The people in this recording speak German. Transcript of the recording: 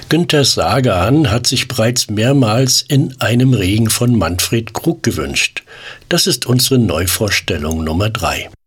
Günter Sagan hat sich bereits mehrmals In einem Regen von Manfred Krug gewünscht. Das ist unsere Neuvorstellung Nummer 3.